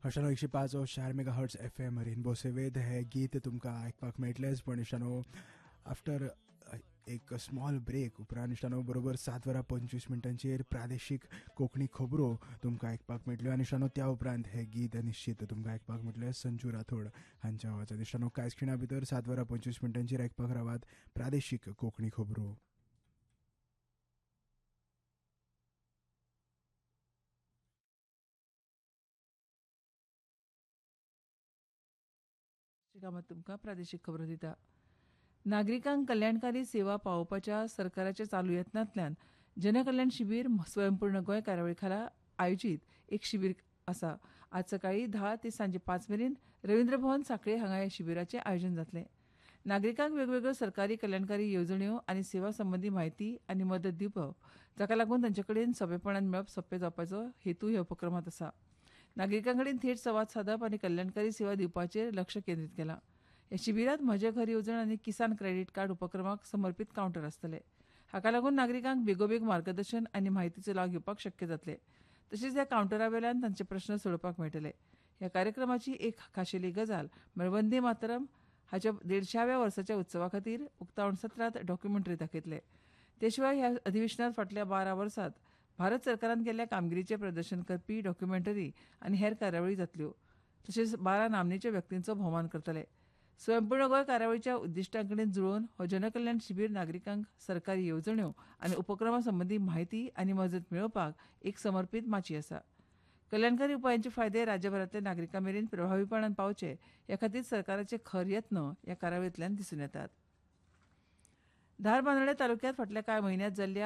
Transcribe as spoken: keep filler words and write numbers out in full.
हर्षानो एकशे पाच ओ चार mega hertz F M rainbow सेवेद हे गीत तुमकां आयकपाक मेळटलेंच. पण इश्टानो आफ्टर एक स्मॉल ब्रेक उपरांत इश्टानो बरोबर सात वरां पंचवीस मिनटांचेर प्रादेशीक कोंकणी खबरो तुमकां आयकपाक मेळटल्यो. आनी इश्टानो त्या उपरांत हे गीत निश्चित तुमकां आयकपाक मेळटलें संजू राठोड हांच्या आवाजांत. इश्टानो कांयच खिणा भितर सात वरां पंचवीस मिनटांचेर आयकपाक रावात प्रादेशीक कोंकणी खबरो. कामात तुमकां प्रादेशीक खबरो दिता. नागरिकांक कल्याणकारी सेवा पावोवपाच्या सरकाराच्या चालू यत्नांतल्यान जनकल्याण शिबीर स्वयंपूर्ण गोंय कार्यावळी खाला आयोजीत एक शिबीर आसा. आज सकाळी धा ते सांजे पांच मेरेन रवींद्र भवन सांखळे हांगा ह्या शिबिराचें आयोजन जातलें. नागरिकांक वेगवेगळ्यो सरकारी कल्याणकारी येवजण्यो आनी सेवा संबंधी म्हायती आनी मदत दिवप, जाका लागून तांचे कडेन सोंपेपणान मेळप सोंपें जावपाचो हेतू ह्या उपक्रमांत आसा. नागरिकां कडेन थेट संवाद सादप आनी कल्याणकारी सेवा दिवपाचेर लक्ष केंद्रीत केलां. ह्या शिबिरांत म्हजें घर येवजण आनी किसान क्रेडीट कार्ड उपक्रमाक समर्पीत कावंटर आसतले. हाका लागून नागरिकांक बेगोबेग मार्गदर्शन आनी म्हायतीचो लाव घेवपाक शक्य जातलें. तशेंच ह्या कावंटरा वयल्यान तांचे प्रस्न सोडोवपाक मेळटले. ह्या कार्यक्रमाची एक खाशेली गजाल म्हळ्यार वंदे मातरम हाच्या देडशाव्या वर्साच्या उत्सवा खातीर उक्तावण सत्रांत डॉक्युमेंटरी दाखयतले. ते शिवाय ह्या अधिवेशनांत फाटल्या बारा वर्सांत भारत सरकारान केल्ल्या कामगिरीचें प्रदर्शन करपी डॉक्युमेंटरी आनी हेर कार्यावळी जातल्यो. तशेंच बारा नामनेच्या व्यक्तींचो भोवमान करतले. स्वयंपूर्ण गोंय कार्यावळीच्या उद्दिश्टां कडेन जुळोवन हो जनकल्याण शिबीर नागरिकांक सरकारी येवजण्यो आनी उपक्रमा संबंधी म्हायती आनी मजत मेळोवपाक एक समर्पीत माची आसा. कल्याणकारी उपायांचे फायदे राज्यभरांतल्या नागरिकां मेरेन प्रभावीपणान पावचे ह्या खातीर सरकाराचे खर यत्न ह्या कार्यावळींतल्यान दिसून येतात. धार बांदोड्या तालुक्यांत फाटल्या कांय म्हयन्यांत जाल्ल्या